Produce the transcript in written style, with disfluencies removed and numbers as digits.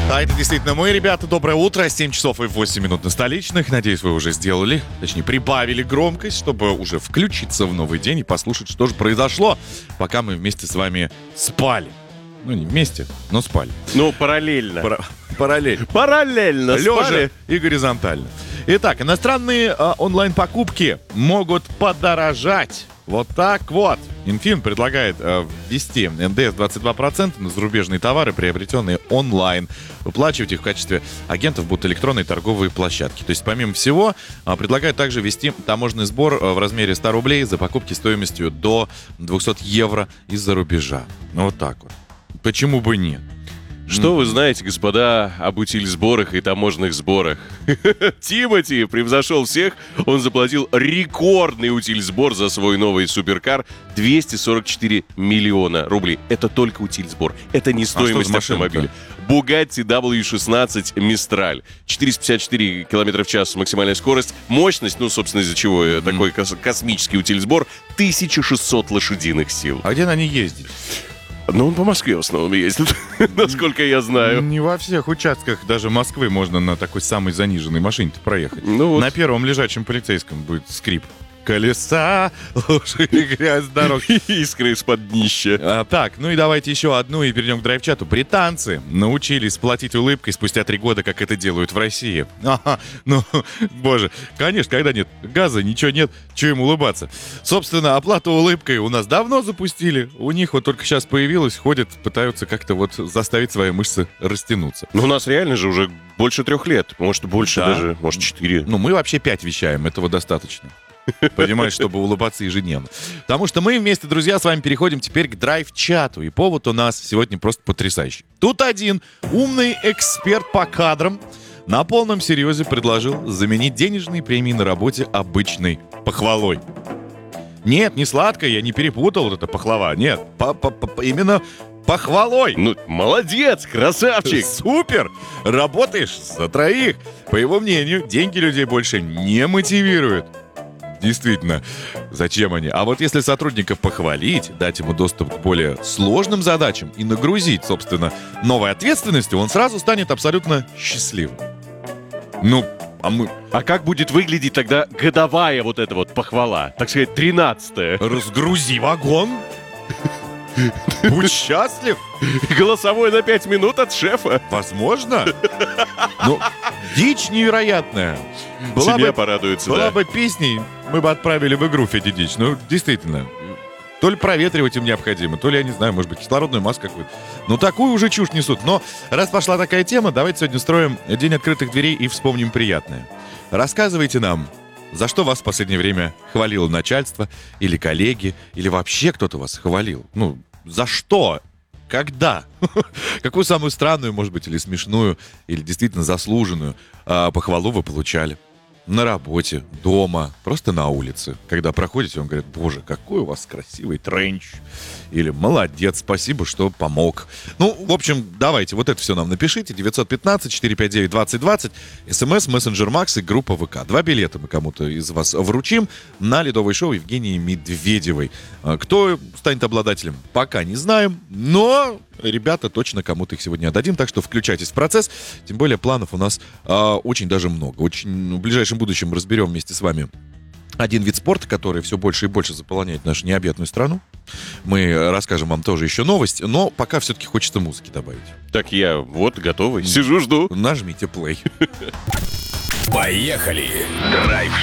А это действительно мы, ребята. Доброе утро. 7 часов и 8 минут на столичных. Надеюсь, вы уже сделали, точнее, прибавили громкость, чтобы уже включиться в новый день и послушать, что же произошло, пока мы вместе с вами спали. Ну, не вместе, но спали. Ну, параллельно. Параллельно. Параллельно Лежа спали. и горизонтально. Итак, иностранные онлайн-покупки могут подорожать. Вот так вот. Инфин предлагает ввести НДС 22% на зарубежные товары, приобретенные онлайн. Выплачивать их в качестве агентов будут электронные торговые площадки. То есть, помимо всего, предлагают также ввести таможенный сбор в размере 100 рублей за покупки стоимостью до 200 евро из-за рубежа. Ну, вот так вот. Почему бы нет? Что вы знаете, господа, об утильсборах и таможенных сборах? Тимати превзошел всех. Он заплатил рекордный утильсбор за свой новый суперкар. 244 миллиона рублей. Это только утильсбор. Это не стоимость автомобиля. Bugatti W16 Mistral. 454 км в час максимальная скорость. Мощность, ну, собственно, из-за чего такой космический утильсбор, 1600 лошадиных сил. А где на ней ездить? Ну, он по Москве в основном ездит, насколько я знаю. Не во всех участках даже Москвы можно на такой самой заниженной машине-то проехать. Ну вот. На первом лежачем полицейском будет скрип. Колеса, лужи и грязь дорог. Искры из-под днища. Так, ну и давайте еще одну и перейдем к драйв-чату. Британцы научились платить улыбкой спустя 3 года, как это делают в России. Ага, ну, боже, конечно, когда нет газа, ничего нет, чего им улыбаться. Собственно, оплату улыбкой у нас давно запустили. У них вот только сейчас появилось, ходят, пытаются как-то вот заставить свои мышцы растянуться. Ну, у нас реально же уже больше 3 лет. Может, больше даже, может, 4. Ну, мы вообще 5 вещаем, этого достаточно. Понимаешь, чтобы улыбаться ежедневно. Потому что мы вместе, друзья, с вами переходим теперь к драйв-чату. И повод у нас сегодня просто потрясающий. Тут один умный эксперт по кадрам на полном серьезе предложил заменить денежные премии на работе обычной похвалой. Нет, не сладкое, я не перепутал вот это пахлава. Нет, именно похвалой. Ну, молодец, красавчик. Супер! Работаешь за 3. По его мнению, деньги людей больше не мотивируют. Действительно, зачем они? А вот если сотрудника похвалить, дать ему доступ к более сложным задачам и нагрузить, собственно, новой ответственностью, он сразу станет абсолютно счастливым. Ну, А как будет выглядеть тогда годовая вот эта вот похвала? Так сказать, 13-я. Разгрузи вагон. Будь счастлив. Голосовой на 5 минут от шефа. Возможно. Ну, дичь невероятная. Семья порадуется, была да. бы песней, мы бы отправили в игру Федя Дичь. Ну, действительно. То ли проветривать им необходимо, то ли, я не знаю, может быть, кислородную маску какую-то. Ну, такую уже чушь несут. Но раз пошла такая тема, давайте сегодня строим День открытых дверей и вспомним приятное. Рассказывайте нам, за что вас в последнее время хвалило начальство, или коллеги, или вообще кто-то вас хвалил. Ну, за что? Когда? Какую самую странную, может быть, или смешную, или действительно заслуженную похвалу вы получали? На работе, дома, просто на улице. Когда проходите, он говорит: боже, какой у вас красивый тренч. Или молодец, спасибо, что помог. Ну, в общем, давайте, вот это все нам напишите. 915-459-2020. СМС, мессенджер Макс и группа ВК. 2 билета мы кому-то из вас вручим на ледовое шоу Евгении Медведевой. Кто станет обладателем, пока не знаем, но ребята точно кому-то их сегодня отдадим, так что включайтесь в процесс. Тем более планов у нас очень даже много. Очень в ближайшем будущем разберем вместе с вами один вид спорта, который все больше и больше заполоняет нашу необъятную страну. Мы расскажем вам тоже еще новость, но пока все-таки хочется музыки добавить. Так я вот готовый. Сижу, жду. Нажмите плей. Поехали! Драйв